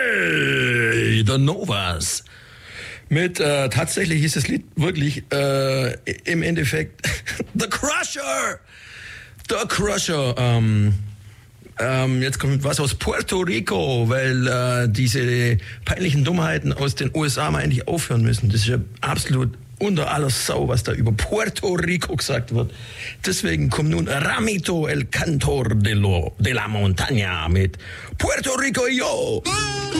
The Novas. Mit, tatsächlich ist das Lied wirklich im Endeffekt The Crusher. The Crusher. Jetzt kommt was aus Puerto Rico, weil diese peinlichen Dummheiten aus den USA mal endlich aufhören müssen. Das ist ja absolut unter aller Sau, was da über Puerto Rico gesagt wird. Deswegen kommt nun Ramito, el Cantor de la Montaña mit Puerto Rico, yo!